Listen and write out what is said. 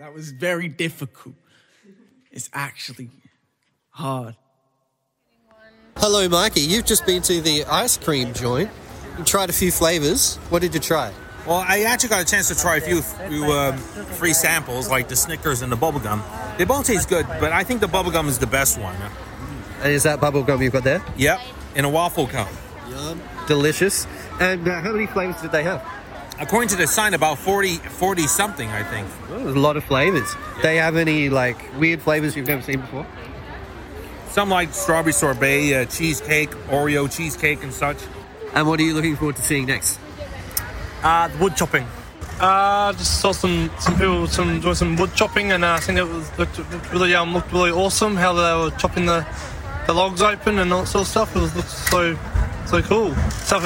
That was very difficult. It's actually hard. Hello, Mikey. You've just been to the ice cream joint. You tried a few flavours. What did you try? Well, I actually got a chance to try a few free samples, like the Snickers and the bubblegum. They both taste good, but I think the bubblegum is the best one. And is that bubblegum you've got there? Yep, in a waffle cone. Yum. Delicious. And how many flavours did they have? According to the sign, about 40 something, I think. Oh, there's a lot of flavours. Do they have any, weird flavours you've never seen before? Some like strawberry sorbet, cheesecake, Oreo cheesecake and such. And what are you looking forward to seeing next? The wood chopping. Just saw some people doing some wood chopping, and I think it looked really awesome how they were chopping the logs open and all that sort of stuff. It looked so cool.